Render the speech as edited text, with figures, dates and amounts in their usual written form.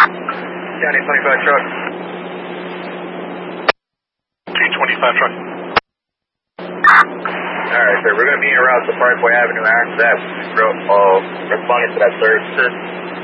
County 25 truck. K-25 truck. Alright, sir. We're going to be en route to Parkway Avenue. After that, responding to that, sir.